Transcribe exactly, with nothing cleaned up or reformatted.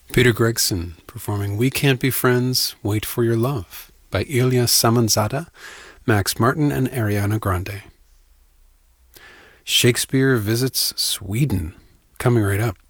Peter Gregson performing We Can't Be Friends, Wait for Your Love by Ilya Samanzada, Max Martin, and Ariana Grande. Shakespeare visits Sweden, coming right up.